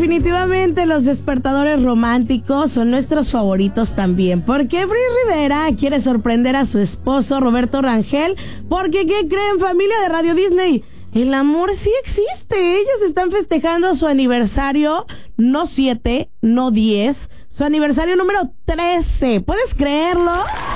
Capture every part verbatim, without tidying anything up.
definitivamente los despertadores románticos son nuestros favoritos también, porque Bri Rivera quiere sorprender a su esposo Roberto Rangel, porque ¿qué creen, familia de Radio Disney? El amor sí existe. Ellos están festejando su aniversario, no siete, no diez, su aniversario número trece. ¿Puedes creerlo?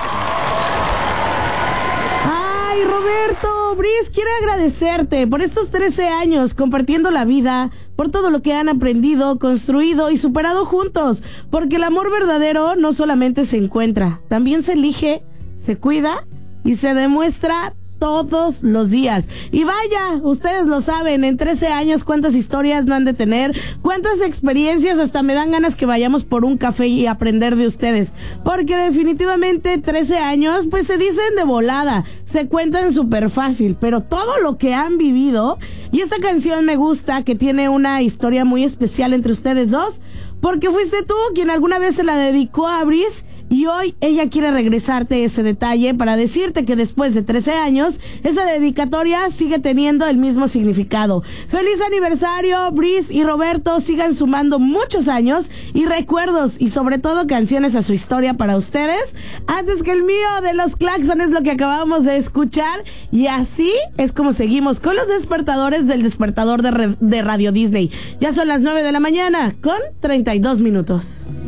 Ay, Roberto, Bris quiere agradecerte por estos trece años compartiendo la vida, por todo lo que han aprendido, construido y superado juntos, porque el amor verdadero no solamente se encuentra, también se elige, se cuida y se demuestra todos los días. Y vaya, ustedes lo saben, en trece años cuántas historias no han de tener, cuántas experiencias, hasta me dan ganas que vayamos por un café y aprender de ustedes, porque definitivamente trece años pues se dicen de volada, se cuentan súper fácil, pero todo lo que han vivido, y esta canción me gusta, que tiene una historia muy especial entre ustedes dos, porque fuiste tú quien alguna vez se la dedicó a Bris, y hoy ella quiere regresarte ese detalle para decirte que después de trece años, esa dedicatoria sigue teniendo el mismo significado. ¡Feliz aniversario, Bris y Roberto! Sigan sumando muchos años y recuerdos, y sobre todo canciones a su historia para ustedes, antes que el mío de los Claxon, es lo que acabamos de escuchar. Y así es como seguimos con los despertadores del despertador de, re- de Radio Disney. Ya son las nueve de la mañana con treinta y dos minutos.